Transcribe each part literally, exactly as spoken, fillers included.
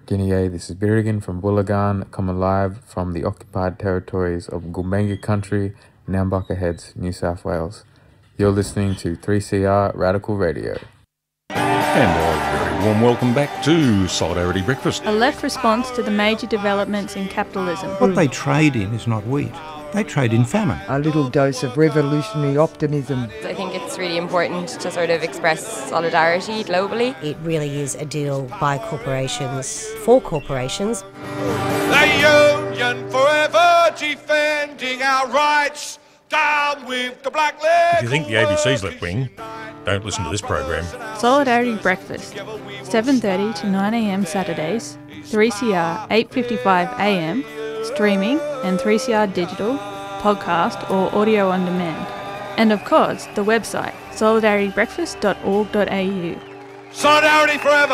Guinea, this is Birigan from Woolloongabba, coming live from the occupied territories of Gumbaynggirr Country, Nambucca Heads, New South Wales. You're listening to three C R Radical Radio. And a very warm welcome back to Solidarity Breakfast. A left response to the major developments in capitalism. What they trade in is not wheat. They trade in famine. A little dose of revolutionary optimism. I think it's really important to sort of express solidarity globally. It really is a deal by corporations, for corporations. The union forever defending our rights. Down with the black leg. If you think the A B C's left wing, don't listen to this program. Solidarity Breakfast, seven thirty to nine a m Saturdays, three C R eight fifty-five a m, streaming and three C R digital, podcast or audio on demand. And of course, the website solidarity breakfast dot org dot a u. Solidarity forever!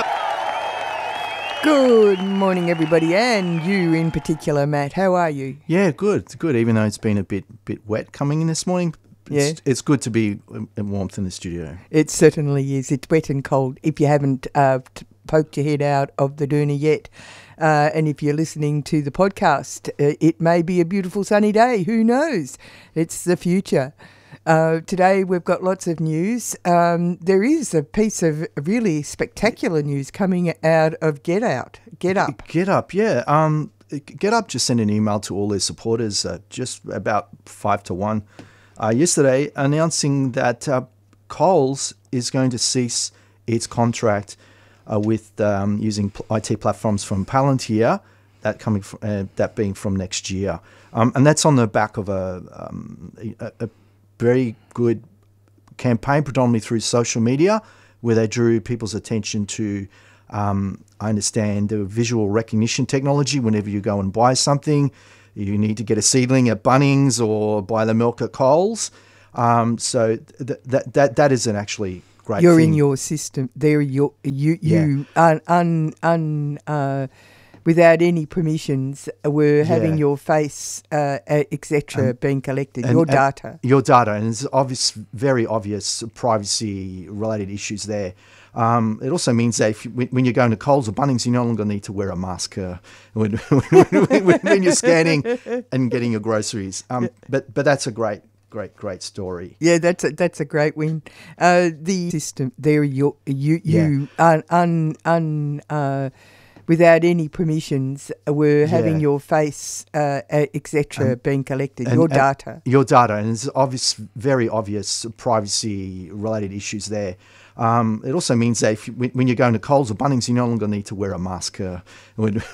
Good morning, everybody, and you in particular, Matt. How are you? Yeah, good. It's good, even though it's been a bit bit wet coming in this morning. It's, yeah. It's good to be in warmth in the studio. It certainly is. It's wet and cold. If you haven't uh, t- poked your head out of the doona yet, uh, and if you're listening to the podcast, uh, it may be a beautiful sunny day. Who knows? It's the future. Uh, today we've got lots of news. Um, there is a piece of really spectacular news coming out of Get Out. Get Up. Get Up, yeah. Um, Get Up just sent an email to all their supporters uh, just about five to one uh, yesterday announcing that uh, Coles is going to cease its contract uh, with um, using I T platforms from Palantir, that coming from, uh, that being from next year. Um, and that's on the back of a, um, a, a very good campaign, predominantly through social media, where they drew people's attention to, um, I understand, the visual recognition technology. Whenever you go and buy something, you need to get a seedling at Bunnings or buy the milk at Coles. Um, so th- that that that is an actually great You're thing. in your system. There, you you you yeah. un un un. Uh, without any permissions, were having yeah. your face, uh, et cetera, being collected, and, your data. And your data, and there's obvious, very obvious privacy-related issues there. Um, it also means that if you, when you're going to Coles or Bunnings, you no longer need to wear a mask uh, when, when, when you're scanning and getting your groceries. Um, but but that's a great, great, great story. Yeah, that's a, that's a great win. Uh, the system there, you you you yeah. un un. un uh, without any permissions, were yeah. having your face, uh, et cetera, being collected, and, your data. Your data, and there's obvious, very obvious privacy-related issues there. Um, it also means that if you, when you're going to Coles or Bunnings, you no longer need to wear a mask uh, when,